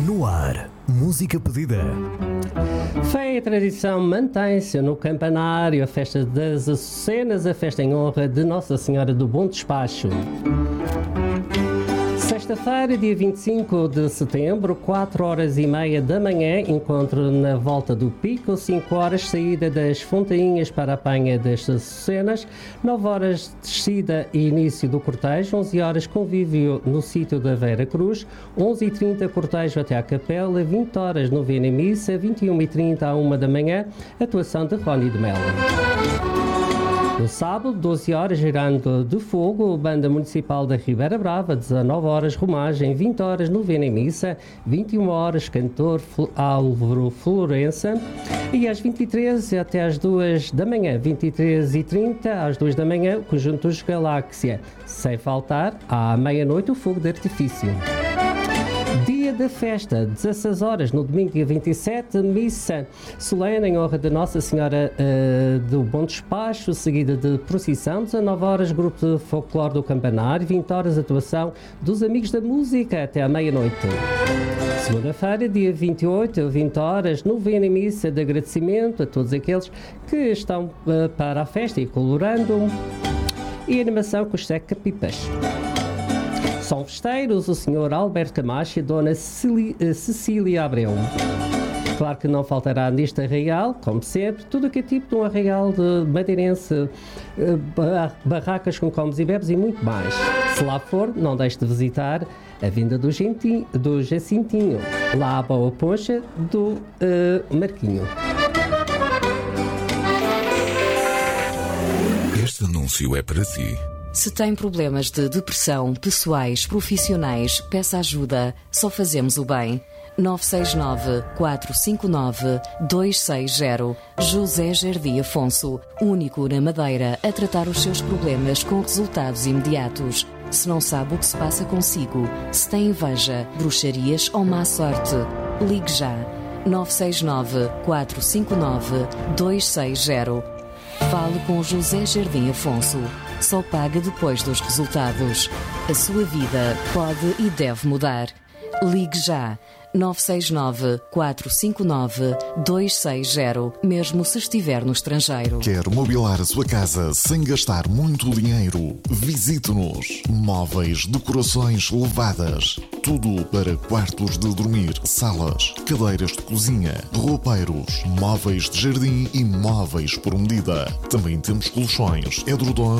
No ar, música pedida. Fé e tradição mantém-se no campanário, a festa das Açucenas, a festa em honra de Nossa Senhora do Bom Despacho. Sexta-feira, dia 25 de setembro, 4h30 da manhã, encontro na Volta do Pico, 5h, saída das Fontainhas para a Apanha das Açucenas, 9h, descida e início do cortejo, 11h, convívio no sítio da Vera Cruz, 11h30, cortejo até à Capela, 20h, novena e missa, 21h30 à 1 da manhã, atuação de Rony de Melo. No sábado, 12h, girando de fogo, Banda Municipal da Ribeira Brava, 19h, romagem, 20h, novena e missa, 21h, cantor Álvaro Florença, e às 23h até às 2 da manhã, 23h30 às 2 da manhã, o conjunto dos Galáxia, sem faltar, à meia-noite, o fogo de artifício. Dia da festa, 16h, no domingo, dia 27, missa solene em honra de Nossa Senhora do Bom Despacho, seguida de procissão, 19h, grupo de folclore do Campanário, 20h, atuação dos Amigos da Música, até à meia-noite. Segunda-feira, dia 28, 20h, novena missa de agradecimento a todos aqueles que estão para a festa e colorando, e animação com os seca-pipas. São festeiros o Sr. Alberto Camacho e a Dona Cecília Abreu. Claro que não faltará neste arraial, como sempre, tudo o que é tipo de um arraial de madeirense, barracas com comes e bebes e muito mais. Se lá for, não deixe de visitar a vinda do Jacintinho, lá à Boa Poncha do Marquinho. Este anúncio é para si. Se tem problemas de depressão, pessoais, profissionais, peça ajuda. Só fazemos o bem. 969-459-260. José Jardim Afonso, único na Madeira a tratar os seus problemas com resultados imediatos. Se não sabe o que se passa consigo, se tem inveja, bruxarias ou má sorte, ligue já. 969-459-260. Fale com José Jardim Afonso. Só paga depois dos resultados. A sua vida pode e deve mudar. Ligue já. 969-459-260, mesmo se estiver no estrangeiro. Quer mobilar a sua casa sem gastar muito dinheiro? Visite-nos. Móveis, decorações elevadas. Tudo para quartos de dormir, salas, cadeiras de cozinha, roupeiros, móveis de jardim e móveis por medida. Também temos colchões, edredons